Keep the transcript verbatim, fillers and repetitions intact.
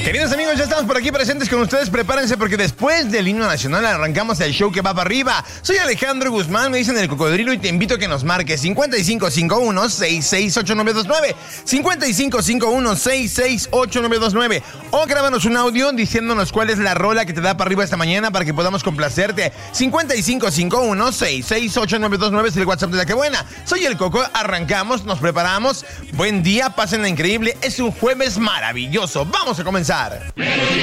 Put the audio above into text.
Queridos amigos, ya estamos por aquí presentes con ustedes. Prepárense porque después del himno nacional arrancamos el show que va para arriba. Soy Alejandro Guzmán, me dicen el cocodrilo y te invito a que nos marques cincuenta y cinco cincuenta y uno, sesenta y seis, ochenta y nueve veintinueve, cincuenta y cinco cincuenta y uno, sesenta y seis, ochenta y nueve veintinueve, o grábanos un audio diciéndonos cuál es la rola que te da para arriba esta mañana para que podamos complacerte. cincuenta y cinco cincuenta y uno, sesenta y seis, ochenta y nueve veintinueve es el WhatsApp de La Que Buena. Soy el Coco, arrancamos, nos preparamos. Buen día, pásenla increíble. Es un jueves maravilloso. Vamos a comenzar.